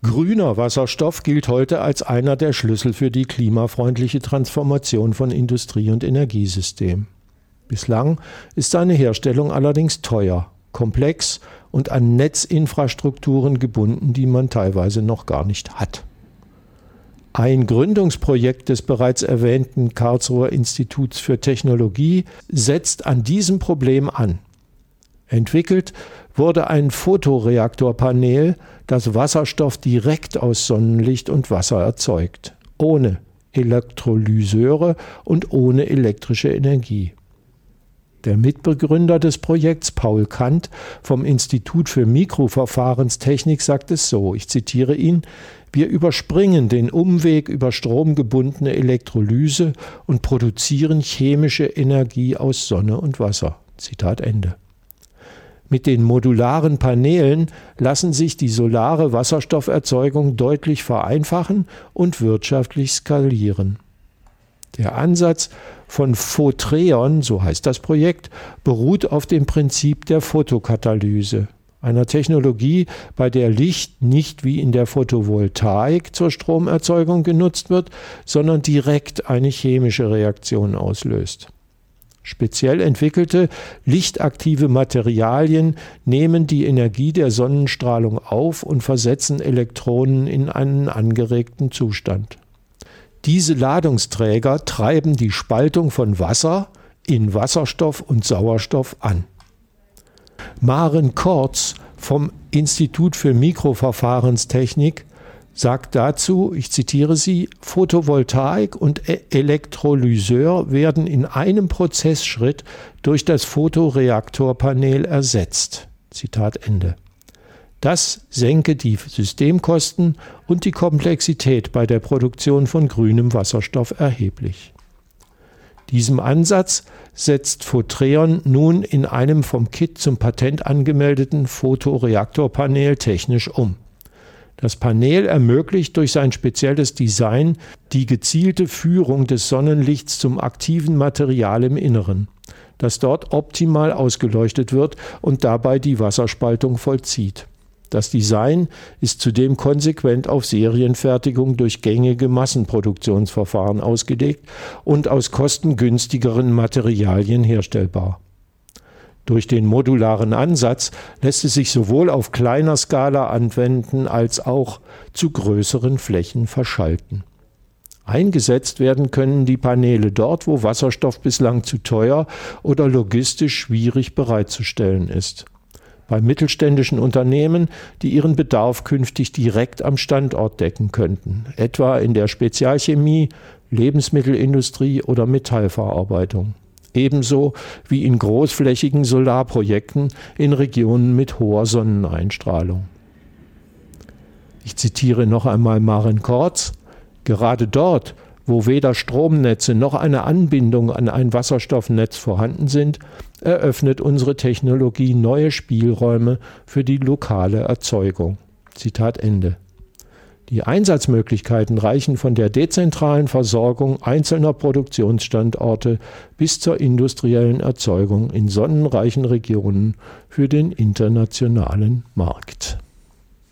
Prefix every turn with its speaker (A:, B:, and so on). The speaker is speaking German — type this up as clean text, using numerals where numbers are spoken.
A: Grüner Wasserstoff gilt heute als einer der Schlüssel für die klimafreundliche Transformation von Industrie- und Energiesystem. Bislang ist seine Herstellung allerdings teuer, komplex und an Netzinfrastrukturen gebunden, die man teilweise noch gar nicht hat. Ein Gründungsprojekt des bereits erwähnten Karlsruher Instituts für Technologie setzt an diesem Problem an. Entwickelt wurde ein Photoreaktorpanel, das Wasserstoff direkt aus Sonnenlicht und Wasser erzeugt, ohne Elektrolyseure und ohne elektrische Energie. Der Mitbegründer des Projekts, Paul Kant vom Institut für Mikroverfahrenstechnik, sagt es so, ich zitiere ihn: Wir überspringen den Umweg über stromgebundene Elektrolyse und produzieren chemische Energie aus Sonne und Wasser. Zitat Ende. Mit den modularen Paneelen lassen sich die solare Wasserstofferzeugung deutlich vereinfachen und wirtschaftlich skalieren. Der Ansatz von Photreon, so heißt das Projekt, beruht auf dem Prinzip der Photokatalyse, einer Technologie, bei der Licht nicht wie in der Photovoltaik zur Stromerzeugung genutzt wird, sondern direkt eine chemische Reaktion auslöst. Speziell entwickelte lichtaktive Materialien nehmen die Energie der Sonnenstrahlung auf und versetzen Elektronen in einen angeregten Zustand. Diese Ladungsträger treiben die Spaltung von Wasser in Wasserstoff und Sauerstoff an. Maren Kortz vom Institut für Mikroverfahrenstechnik sagt dazu, ich zitiere sie: Photovoltaik und Elektrolyseur werden in einem Prozessschritt durch das Photoreaktorpanel ersetzt. Zitat Ende. Das senke die Systemkosten und die Komplexität bei der Produktion von grünem Wasserstoff erheblich. Diesem Ansatz setzt Photreon nun in einem vom KIT zum Patent angemeldeten Photoreaktorpanel technisch um. Das Panel ermöglicht durch sein spezielles Design die gezielte Führung des Sonnenlichts zum aktiven Material im Inneren, das dort optimal ausgeleuchtet wird und dabei die Wasserspaltung vollzieht. Das Design ist zudem konsequent auf Serienfertigung durch gängige Massenproduktionsverfahren ausgelegt und aus kostengünstigeren Materialien herstellbar. Durch den modularen Ansatz lässt es sich sowohl auf kleiner Skala anwenden als auch zu größeren Flächen verschalten. Eingesetzt werden können die Paneele dort, wo Wasserstoff bislang zu teuer oder logistisch schwierig bereitzustellen ist. Bei mittelständischen Unternehmen, die ihren Bedarf künftig direkt am Standort decken könnten, etwa in der Spezialchemie, Lebensmittelindustrie oder Metallverarbeitung. Ebenso wie in großflächigen Solarprojekten in Regionen mit hoher Sonneneinstrahlung. Ich zitiere noch einmal Maren Kortz: Gerade dort, wo weder Stromnetze noch eine Anbindung an ein Wasserstoffnetz vorhanden sind, eröffnet unsere Technologie neue Spielräume für die lokale Erzeugung. Zitat Ende. Die Einsatzmöglichkeiten reichen von der dezentralen Versorgung einzelner Produktionsstandorte bis zur industriellen Erzeugung in sonnenreichen Regionen für den internationalen Markt.